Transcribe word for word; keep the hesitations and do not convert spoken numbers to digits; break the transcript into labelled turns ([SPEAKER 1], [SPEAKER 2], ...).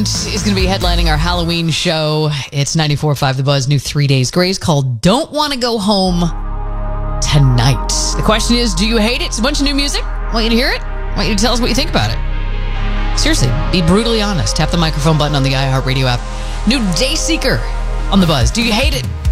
[SPEAKER 1] Weeknd is going to be headlining our Halloween show. It's ninety-four point five The Buzz, new Three Days Grace called Don't Want to Go Home Tonight. The question is, do you hate it? It's a bunch of new music. I want you to hear it. I want you to tell us what you think about it. Seriously, be brutally honest. Tap the microphone button on the iHeartRadio app. New Dayseeker on The Buzz. Do you hate it?